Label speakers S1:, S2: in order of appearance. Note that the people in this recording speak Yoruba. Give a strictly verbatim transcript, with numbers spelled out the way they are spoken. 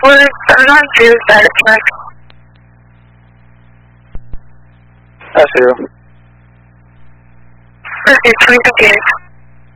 S1: We're on to status check.
S2: That's zero.
S1: Okay, twenty begin.